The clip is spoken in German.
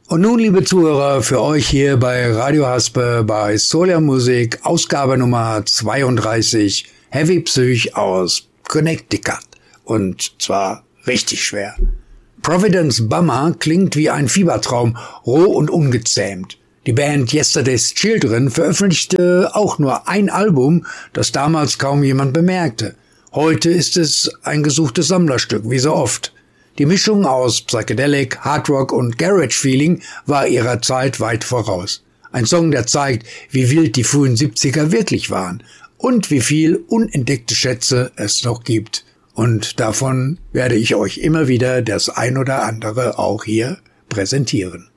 Und nun, liebe Zuhörer, für euch hier bei Radio Haspe bei Solar Musik, Ausgabe Nummer 32, Heavy Psych aus Connecticut. Und zwar richtig schwer. Providence Bummer klingt wie ein Fiebertraum, roh und ungezähmt. Die Band Yesterday's Children veröffentlichte auch nur ein Album, das damals kaum jemand bemerkte. Heute ist es ein gesuchtes Sammlerstück, wie so oft. Die Mischung aus Psychedelic, Hardrock und Garage-Feeling war ihrer Zeit weit voraus. Ein Song, der zeigt, wie wild die frühen 70er wirklich waren und wie viel unentdeckte Schätze es noch gibt. Und davon werde ich euch immer wieder das ein oder andere auch hier präsentieren.